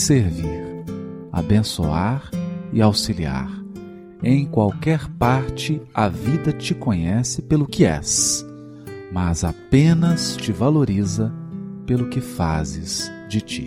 servir, abençoar e auxiliar. Em qualquer parte a vida te conhece pelo que és, mas apenas te valoriza pelo que fazes de ti.